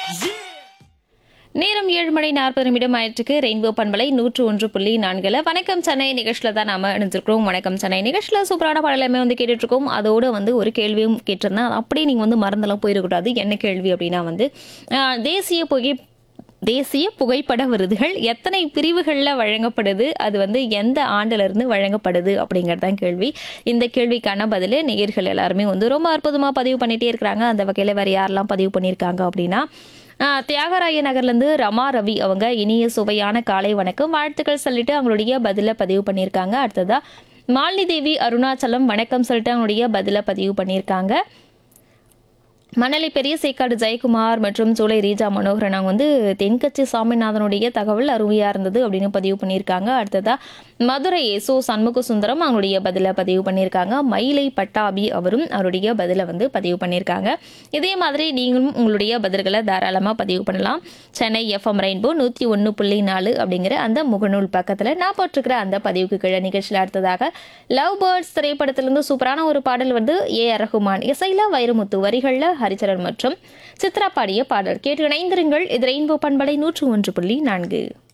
நேரம் 7:40 ஆயிற்றுக்கு ரெயின்போ பண்பலை 101.4 வணக்கம் சென்னை நிகழ்ச்சியில தான் நாம இணைஞ்சிருக்கிறோம். வணக்கம் சென்னை நிகழ்ச்சியில சூப்பரான பாடலுமே கேட்டுட்டு இருக்கோம். அதோட ஒரு கேள்வியும் கேட்டிருந்தேன். அப்படியே நீங்க மறந்தெல்லாம் போயிடக்கூடாது. என்ன கேள்வி அப்படின்னா தேசிய புகைப்பட விருதுகள் எத்தனை பிரிவுகளில் வழங்கப்படுது, அது எந்த ஆண்டுல இருந்து வழங்கப்படுது அப்படிங்கறதான் கேள்வி. இந்த கேள்விக்கான பதில் நேயர்கள் எல்லாருமே ரொம்ப அற்புதமா பதிவு பண்ணிட்டே இருக்கிறாங்க. அந்த வகையில வேற யாரெல்லாம் பதிவு பண்ணியிருக்காங்க அப்படின்னா தியாகராய நகர்லேருந்து ரமா ரவி அவங்க இனிய சுவையான காலை வணக்கம் வாழ்த்துக்கள் சொல்லிட்டு அவங்களுடைய பதில பதிவு பண்ணியிருக்காங்க. அடுத்ததா மாலினி தேவி அருணாச்சலம் வணக்கம் சொல்லிட்டு அவங்களுடைய பதில பதிவு பண்ணியிருக்காங்க. மணலி பெரிய சேக்காடு ஜெயக்குமார் மற்றும் சூளை ரீஜா மனோகரன் அவங்க தென்கட்சி சாமிநாதனுடைய தகவல் அருமையா இருந்தது அப்படின்னு பதிவு பண்ணியிருக்காங்க. அடுத்ததா மதுரை சோ சண்முக சுந்தரம் அவங்களுடைய பதில பதிவு பண்ணியிருக்காங்க. மயிலை பட்டாபி அவரும் அவருடைய பதில பதிவு பண்ணியிருக்காங்க. இதே மாதிரி நீங்களும் உங்களுடைய பதில்களை தாராளமா பதிவு பண்ணலாம். சென்னை எஃப்எம் ரெயின்போ 101.4 அப்படிங்கிற அந்த முகநூல் பக்கத்துல நான் போட்டிருக்கிற அந்த பதிவுக்கு கீழே நிகழ்ச்சியில் அடுத்ததாக லவ் பேர்ட்ஸ் திரைப்படத்திலிருந்து சூப்பரான ஒரு பாடல் ஏ.ஆர். ரஹ்மான் இசையில வைரமுத்து வரிகள்ல ஹரிச்சரன் மற்றும் சித்ரா பாடிய பாடல் கேட்டு இணைந்திருங்கள். இது ரெயின்போ பண்பலை 101.4.